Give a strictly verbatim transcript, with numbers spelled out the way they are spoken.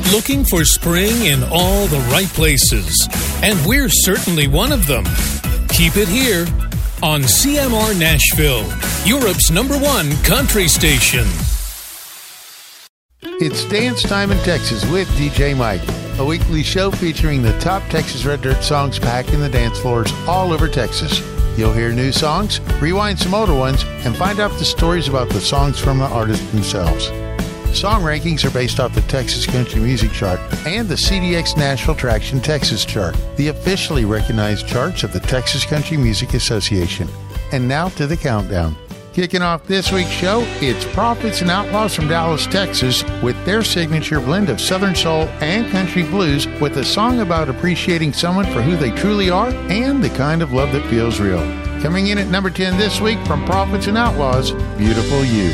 Looking for spring in all the right places, and we're certainly one of them. Keep it here on C M R Nashville, Europe's number one country station. It's Dance Time in Texas with D J Mike, a weekly show featuring the top Texas Red Dirt songs packing the dance floors all over Texas. You'll hear new songs, rewind some older ones, and find out the stories about the songs from the artists themselves. Song rankings are based off the Texas Country Music Chart and the C D X Nashville Traction Texas Chart, the officially recognized charts of the Texas Country Music Association. And now to the countdown. Kicking off this week's show, it's Prophets and Outlaws from Dallas, Texas, with their signature blend of Southern soul and country blues, with a song about appreciating someone for who they truly are and the kind of love that feels real. Coming in at number ten this week from Prophets and Outlaws, Beautiful You.